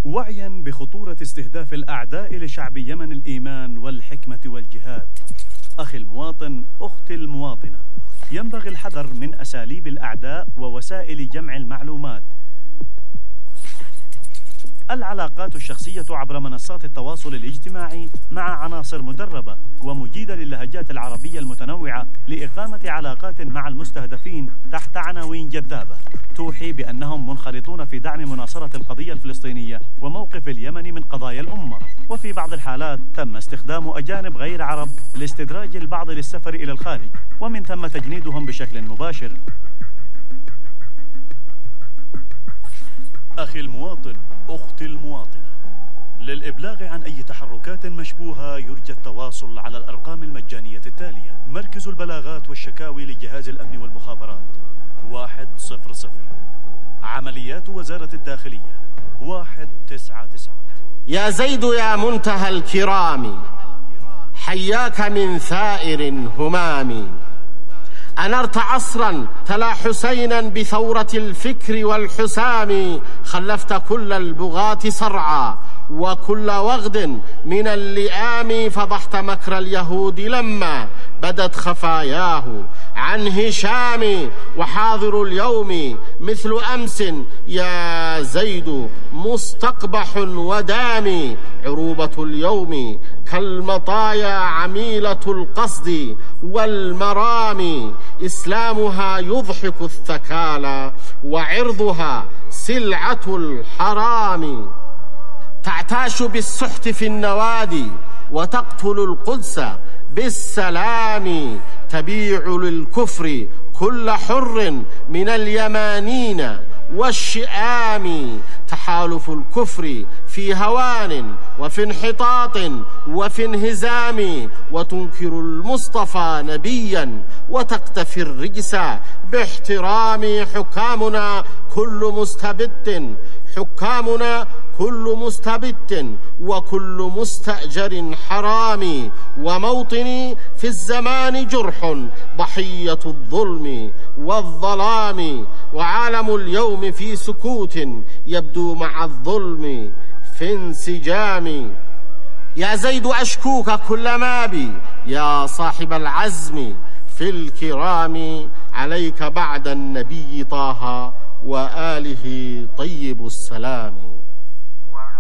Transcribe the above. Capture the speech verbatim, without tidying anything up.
وعيا بخطورة استهداف الأعداء لشعب يمن الإيمان والحكمة والجهاد، أخي المواطن، أختي المواطنة، ينبغي الحذر من أساليب الأعداء ووسائل جمع المعلومات. العلاقات الشخصية عبر منصات التواصل الاجتماعي مع عناصر مدربة ومجيدة للهجات العربية المتنوعة لإقامة علاقات مع المستهدفين تحت عناوين جذابة توحي بأنهم منخرطون في دعم مناصرة القضية الفلسطينية وموقف اليمن من قضايا الأمة. وفي بعض الحالات تم استخدام أجانب غير عرب لاستدراج البعض للسفر إلى الخارج ومن ثم تجنيدهم بشكل مباشر. أخي المواطن، أختي المواطنة، للإبلاغ عن أي تحركات مشبوهة يرجى التواصل على الأرقام المجانية التالية: مركز البلاغات والشكاوي لجهاز الأمن والمخابرات واحد صفر صفر، عمليات وزارة الداخلية واحد تسعة تسعة. يا زيد يا منتهى الكرام، حياك من ثائر همام، أنرت عصرا تلا حسينا بثورة الفكر والحسام، خلفت كل البغاة صرعى وكل وغد من اللئام، فضحت مكر اليهود لما بدت خفاياه عن هشام، وحاضر اليوم مثل أمس يا زيد مستقبح ودامي، عروبة اليوم كالمطايا عميلة القصد والمرام، إسلامها يضحك الثكالى وعرضها سلعة الحرام، تعتاش بالسحت في النوادي وتقتل القدس بالسلام، تبيع للكفر كل حر من اليمانين والشئام، تحالف الكفر في هوان وفي انحطاط وفي انهزام، وتنكر المصطفى نبيا وتقتفي الرجس باحترام، حكامنا كل مستبد حكامنا كل مستبد وكل مستأجر حرام، وموطني في الزمان جرح ضحية الظلم والظلام، وعالم اليوم في سكوت يبدو مع الظلم في انسجام. يا زيد أشكوك كل ما بي يا صاحب العزم في الكرام، عليك بعد النبي طه وآله طيب السلام.